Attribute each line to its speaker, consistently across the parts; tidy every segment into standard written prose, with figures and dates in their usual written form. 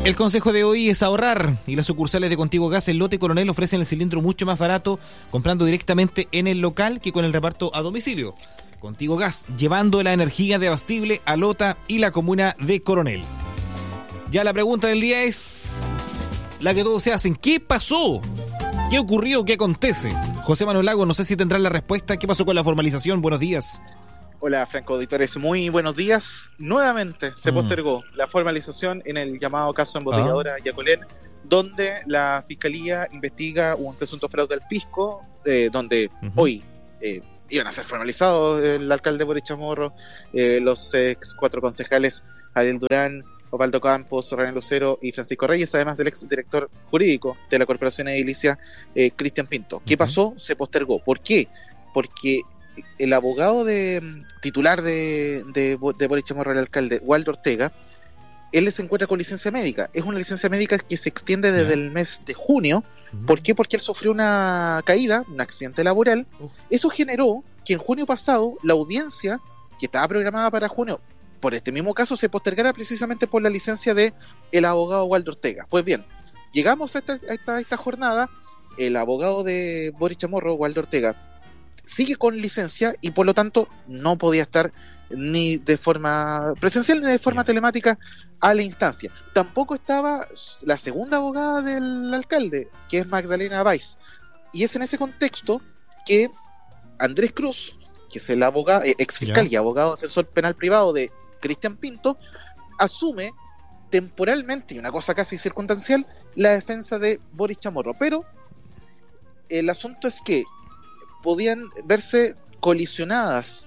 Speaker 1: El consejo de hoy es ahorrar y las sucursales de Contigo Gas en Lote Coronel ofrecen el cilindro mucho más barato comprando directamente en el local que con el reparto a domicilio. Contigo Gas, llevando la energía de Abastible a Lota y la comuna de Coronel. Ya la pregunta del día es la que todos se hacen. ¿Qué pasó? ¿Qué ocurrió? ¿Qué acontece? José Manuel Lago, no sé si tendrás la respuesta. ¿Qué pasó con la formalización? Buenos días.
Speaker 2: Hola, Franco Auditores, muy buenos días. Nuevamente se postergó la formalización en el llamado caso embotelladora Yacolén, donde la Fiscalía investiga un presunto fraude al fisco, donde hoy iban a ser formalizados el alcalde Boris Chamorro, los 4 concejales Ariel Durán, Osvaldo Campos, René Lucero y Francisco Reyes, además del ex director jurídico de la Corporación Edilicia, Cristian Pinto. ¿Qué pasó? Se postergó. ¿Por qué? Porque el abogado titular de Boris Chamorro, el alcalde, Waldo Ortega, él se encuentra con licencia médica. Es una licencia médica que se extiende desde el mes de junio. ¿Por qué? Porque él sufrió una caída, un accidente laboral. Eso generó que en junio pasado la audiencia, que estaba programada para junio, por este mismo caso, se postergara precisamente por la licencia de el abogado Waldo Ortega. Pues bien, llegamos a esta jornada, el abogado de Boris Chamorro, Waldo Ortega, sigue con licencia y por lo tanto no podía estar ni de forma presencial ni de forma telemática a la instancia. Tampoco estaba la segunda abogada del alcalde, que es Magdalena Weiss. Y es en ese contexto que Andrés Cruz, que es el abogado, ex fiscal y abogado defensor penal privado de Cristian Pinto, asume temporalmente, y una cosa casi circunstancial, la defensa de Boris Chamorro. Pero el asunto es que podían verse colisionadas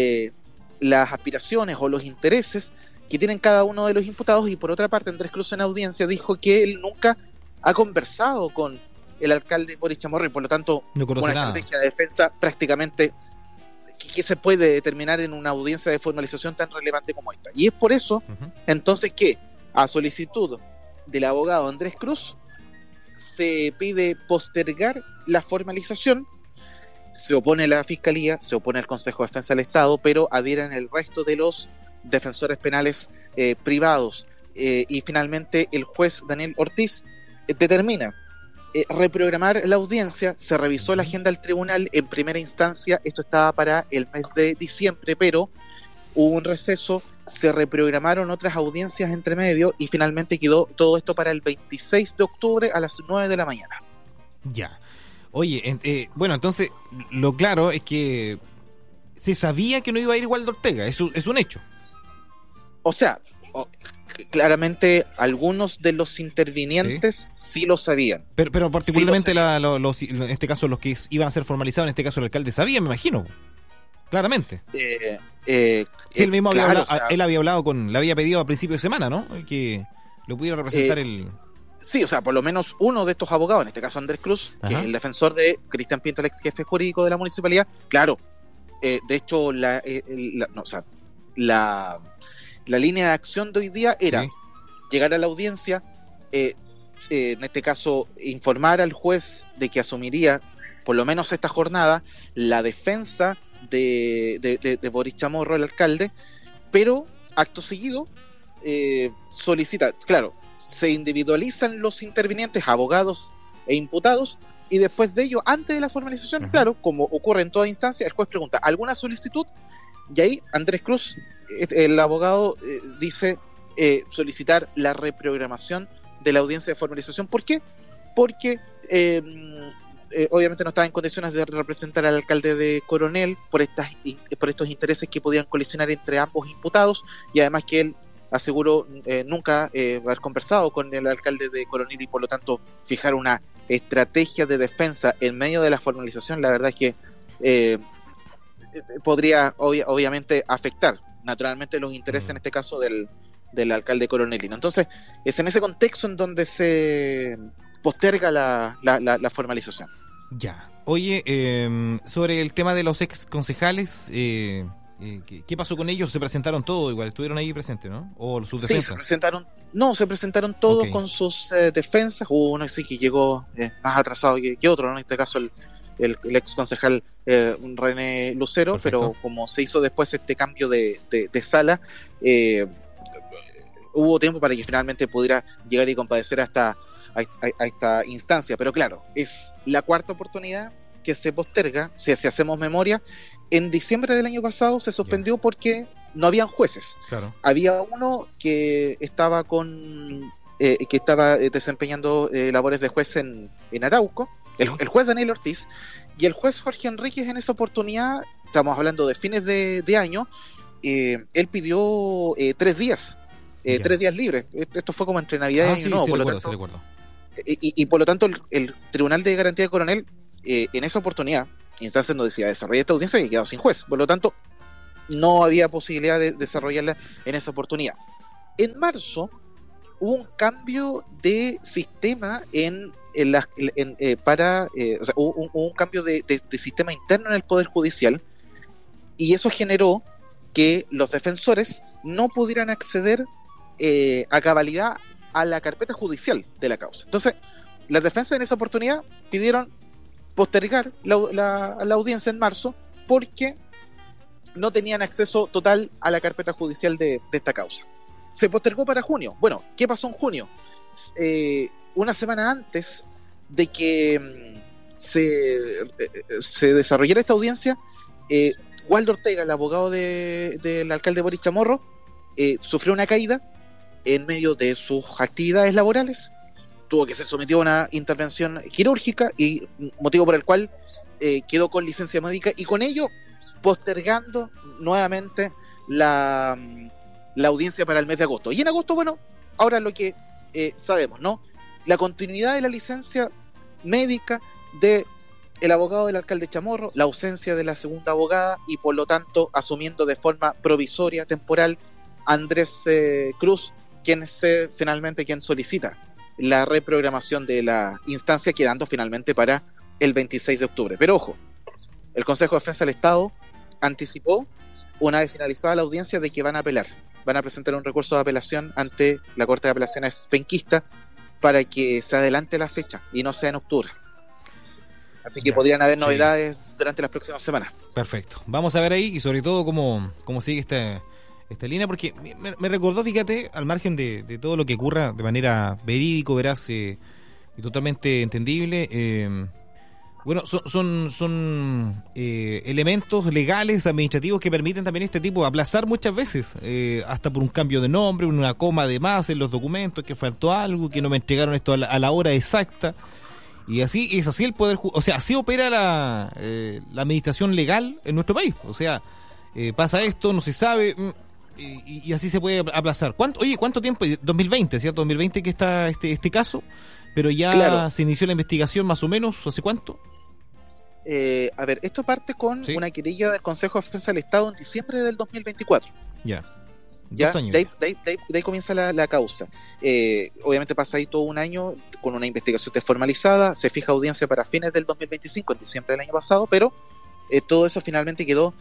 Speaker 2: las aspiraciones o los intereses que tienen cada uno de los imputados, y por otra parte Andrés Cruz en audiencia dijo que él nunca ha conversado con el alcalde Boris Chamorro y por lo tanto una estrategia de defensa prácticamente que se puede determinar en una audiencia de formalización tan relevante como esta. Y es por eso entonces que a solicitud del abogado Andrés Cruz se pide postergar la formalización. Se opone la Fiscalía, se opone el Consejo de Defensa del Estado, pero adhieren el resto de los defensores penales privados. Y finalmente el juez Daniel Ortiz determina reprogramar la audiencia. Se revisó la agenda del tribunal en primera instancia, esto estaba para el mes de diciembre, pero hubo un receso, se reprogramaron otras audiencias entre medio y finalmente quedó todo esto para el 26 de octubre a las 9 de la mañana.
Speaker 1: Ya. Oye, bueno, entonces lo claro es que se sabía que no iba a ir Waldo Ortega, es un hecho.
Speaker 2: O sea, claramente algunos de los intervinientes sí lo sabían.
Speaker 1: Pero particularmente en este caso los que iban a ser formalizados, en este caso el alcalde sabía, me imagino. Claramente. Sí, él mismo él había hablado le había pedido a principio de semana, ¿no? Que lo pudiera representar
Speaker 2: Sí, o sea, por lo menos uno de estos abogados, en este caso Andrés Cruz, que es el defensor de Cristian Pinto, el ex jefe jurídico de la municipalidad, claro, de hecho la línea de acción de hoy día era llegar a la audiencia, en este caso informar al juez de que asumiría por lo menos esta jornada la defensa de Boris Chamorro, el alcalde, pero acto seguido solicita, claro, se individualizan los intervinientes, abogados e imputados, y después de ello, antes de la formalización, claro, como ocurre en toda instancia, el juez pregunta ¿alguna solicitud? Y ahí Andrés Cruz, el abogado, dice solicitar la reprogramación de la audiencia de formalización. ¿Por qué? Porque obviamente no estaba en condiciones de representar al alcalde de Coronel por estos intereses que podían colisionar entre ambos imputados, y además que él aseguró nunca haber conversado con el alcalde de Coronel y por lo tanto fijar una estrategia de defensa en medio de la formalización. La verdad es que podría obviamente afectar naturalmente los intereses en este caso del alcalde coronelino. Entonces es en ese contexto en donde se posterga la formalización.
Speaker 1: Ya. Oye, sobre el tema de los ex concejales, ¿qué pasó con ellos? ¿Se presentaron todos igual? ¿Estuvieron ahí presentes, no? ¿O sus defensas?
Speaker 2: Sí, se presentaron todos con sus defensas. Hubo uno sí que llegó más atrasado que otro, ¿no? En este caso el ex concejal René Lucero. Perfecto. Pero como se hizo después este cambio de sala, hubo tiempo para que finalmente pudiera llegar y compadecer a esta instancia, pero claro, es la cuarta oportunidad que se posterga. Si hacemos memoria, en diciembre del año pasado se suspendió porque no habían jueces.
Speaker 1: Claro.
Speaker 2: Había uno que estaba desempeñando labores de juez en Arauco, el juez Daniel Ortiz, y el juez Jorge Enríquez. En esa oportunidad, estamos hablando de fines de año, él pidió 3 días, 3 días libres. Esto fue como entre Navidad y Año Nuevo, por lo tanto, y por lo tanto el Tribunal de Garantía de Coronel, en esa oportunidad, instancia no decía desarrollar esta audiencia, y quedado sin juez, por lo tanto no había posibilidad de desarrollarla en esa oportunidad. En marzo hubo un cambio de sistema hubo un cambio de sistema interno en el Poder Judicial, y eso generó que los defensores no pudieran acceder a cabalidad a la carpeta judicial de la causa. Entonces, las defensas en esa oportunidad pidieron postergar la audiencia en marzo porque no tenían acceso total a la carpeta judicial de esta causa. Se postergó para junio. Bueno, ¿qué pasó en junio? Una semana antes de que se desarrollara esta audiencia, Waldo Ortega, el abogado del alcalde Boris Chamorro, sufrió una caída en medio de sus actividades laborales, tuvo que ser sometido a una intervención quirúrgica, y motivo por el cual quedó con licencia médica, y con ello postergando nuevamente la audiencia para el mes de agosto. Y en agosto, bueno, ahora lo que sabemos, ¿no? La continuidad de la licencia médica de el abogado del alcalde Chamorro, la ausencia de la segunda abogada, y por lo tanto asumiendo de forma provisoria, temporal, Andrés Cruz, quien finalmente quien solicita la reprogramación de la instancia, quedando finalmente para el 26 de octubre. Pero ojo, el Consejo de Defensa del Estado anticipó, una vez finalizada la audiencia, de que van a apelar, van a presentar un recurso de apelación ante la Corte de Apelaciones penquista para que se adelante la fecha y no sea en octubre. Así que podrían haber novedades durante las próximas semanas.
Speaker 1: Perfecto. Vamos a ver ahí, y sobre todo cómo sigue esta línea, porque me recordó, fíjate, al margen de todo lo que ocurra de manera verídico, veraz y totalmente entendible, bueno, son elementos legales, administrativos, que permiten también este tipo de aplazar muchas veces, hasta por un cambio de nombre, una coma de más en los documentos, que faltó algo, que no me entregaron esto a la hora exacta. Y así es así el poder, o sea, así opera la administración legal en nuestro país. O sea, pasa esto, no se sabe, y así se puede aplazar. ¿Cuánto tiempo? 2020, ¿cierto? 2020 que está este caso, pero ya claro, se inició la investigación más o menos, ¿hace cuánto?
Speaker 2: A ver, esto parte con una querella del Consejo de Defensa del Estado en diciembre del 2024.
Speaker 1: Ya.
Speaker 2: De ahí comienza la causa. Obviamente pasa ahí todo un año con una investigación desformalizada, se fija audiencia para fines del 2025, en diciembre del año pasado, pero todo eso finalmente quedó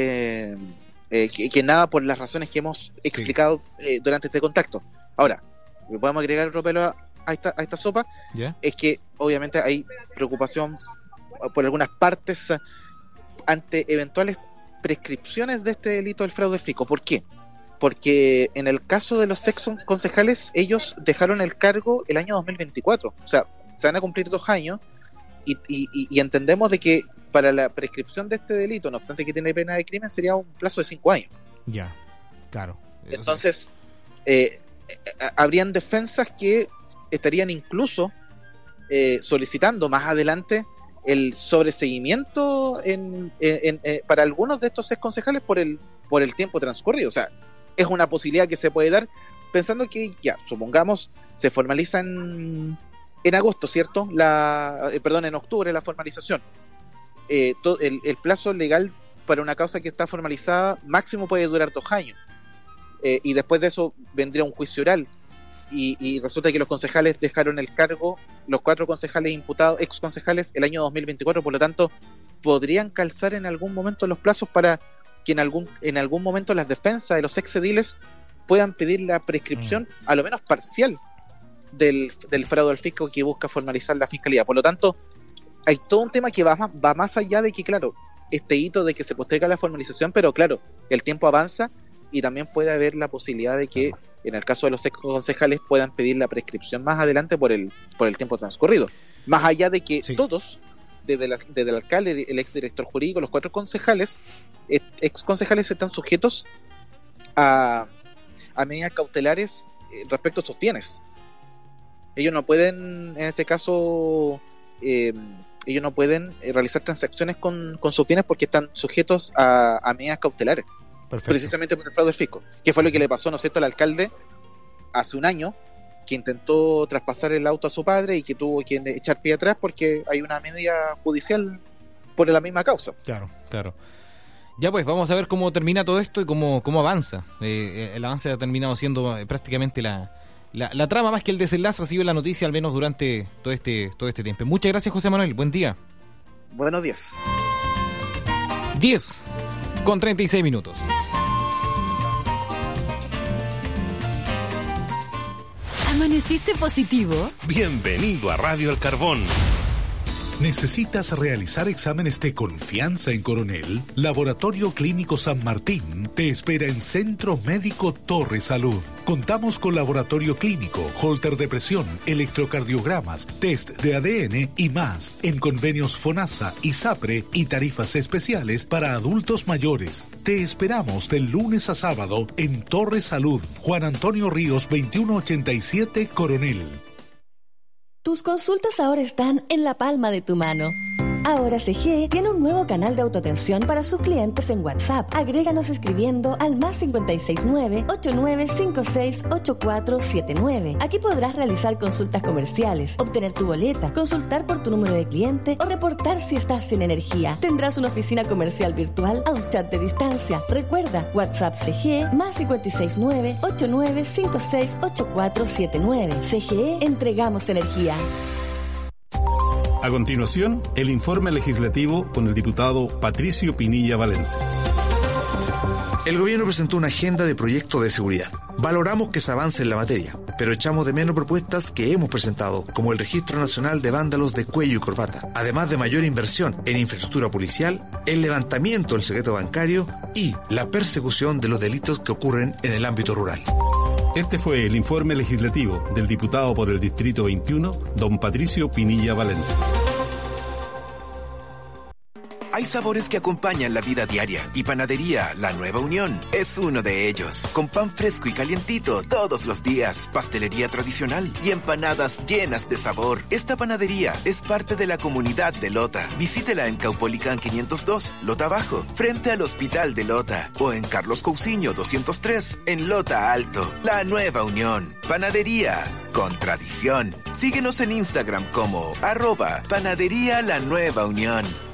Speaker 2: que nada, por las razones que hemos explicado durante este contacto. Ahora, podemos agregar otro pelo a esta sopa, es que obviamente hay preocupación por algunas partes ante eventuales prescripciones de este delito del fraude del fisco. ¿Por qué? Porque en el caso de los ex concejales, ellos dejaron el cargo el año 2024. O sea, se van a cumplir 2 años y entendemos de que para la prescripción de este delito, no obstante que tiene pena de crimen, sería un plazo de 5 años.
Speaker 1: Ya, claro.
Speaker 2: Entonces, habrían defensas que estarían incluso solicitando más adelante el sobreseguimiento para algunos de estos ex concejales por el tiempo transcurrido. O sea, es una posibilidad que se puede dar pensando que ya, supongamos, se formaliza en agosto, ¿cierto? En octubre la formalización. El plazo legal para una causa que está formalizada máximo puede durar 2 años. Y después de eso vendría un juicio oral. Y resulta que los concejales dejaron el cargo, los 4 concejales imputados, ex concejales, el año 2024, por lo tanto, podrían calzar en algún momento los plazos para que en algún momento las defensas de los ex ediles puedan pedir la prescripción, a lo menos parcial, del fraude al fisco que busca formalizar la fiscalía. Por lo tanto, hay todo un tema que va más allá de que, claro, este hito de que se posterga la formalización, pero claro, el tiempo avanza y también puede haber la posibilidad de que en el caso de los ex concejales, puedan pedir la prescripción más adelante por el tiempo transcurrido. Más allá de que todos, desde el alcalde, el ex director jurídico, los 4 concejales, ex concejales, están sujetos a medidas cautelares respecto a sus bienes. Ellos no pueden, en este caso, ellos no pueden realizar transacciones con sus bienes porque están sujetos a medidas cautelares. Perfecto. Precisamente por el fraude del fisco, que fue lo que le pasó, ¿no es cierto?, al alcalde hace un año, que intentó traspasar el auto a su padre y que tuvo que echar pie atrás porque hay una medida judicial por la misma causa.
Speaker 1: Claro. Ya pues, vamos a ver cómo termina todo esto y cómo avanza. El avance ha terminado siendo prácticamente la trama más que el desenlace, ha sido la noticia, al menos durante todo este tiempo. Muchas gracias, José Manuel. Buen día.
Speaker 2: Buenos días.
Speaker 1: 10:36.
Speaker 3: ¿Amaneciste positivo?
Speaker 4: Bienvenido a Radio El Carbón.
Speaker 5: ¿Necesitas realizar exámenes de confianza en Coronel? Laboratorio Clínico San Martín te espera en Centro Médico Torre Salud. Contamos con laboratorio clínico, holter de presión, electrocardiogramas, test de ADN y más. En convenios FONASA y SAPRE y tarifas especiales para adultos mayores. Te esperamos del lunes a sábado en Torre Salud. Juan Antonio Ríos 2187 Coronel.
Speaker 3: Tus consultas ahora están en la palma de tu mano. Ahora CGE tiene un nuevo canal de autoatención para sus clientes en WhatsApp. Agréganos escribiendo al +569 8956 8479. Aquí podrás realizar consultas comerciales, obtener tu boleta, consultar por tu número de cliente o reportar si estás sin energía. Tendrás una oficina comercial virtual a un chat de distancia. Recuerda, WhatsApp CGE +569 8956 8479. CGE, entregamos energía.
Speaker 4: A continuación, el informe legislativo con el diputado Patricio Pinilla Valencia.
Speaker 6: El gobierno presentó una agenda de proyectos de seguridad. Valoramos que se avance en la materia, pero echamos de menos propuestas que hemos presentado, como el Registro Nacional de Vándalos de Cuello y Corbata, además de mayor inversión en infraestructura policial, el levantamiento del secreto bancario y la persecución de los delitos que ocurren en el ámbito rural.
Speaker 4: Este fue el informe legislativo del diputado por el Distrito 21, don Patricio Pinilla Valencia.
Speaker 7: Hay sabores que acompañan la vida diaria y Panadería La Nueva Unión es uno de ellos. Con pan fresco y calientito todos los días, pastelería tradicional y empanadas llenas de sabor. Esta panadería es parte de la comunidad de Lota. Visítela en Caupolicán 502, Lota Bajo, frente al Hospital de Lota, o en Carlos Cousiño 203, en Lota Alto. La Nueva Unión, panadería con tradición. Síguenos en Instagram como @Panadería La Nueva Unión.